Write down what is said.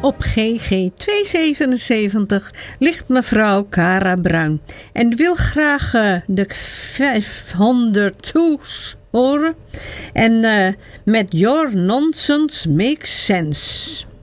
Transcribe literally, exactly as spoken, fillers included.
Op G G tweehonderdzevenenzeventig ligt mevrouw Cara Bruin en wil graag uh, de vijfhonderd toes horen. En uh, met Your Nonsense Makes Sense.